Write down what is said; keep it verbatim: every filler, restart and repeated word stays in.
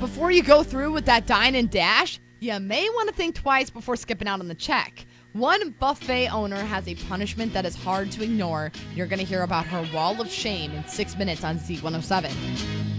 before you go through with that dine and dash, you may want to think twice before skipping out on the check. One buffet owner has a punishment that is hard to ignore. You're going to hear about her wall of shame in six minutes on Z one oh seven.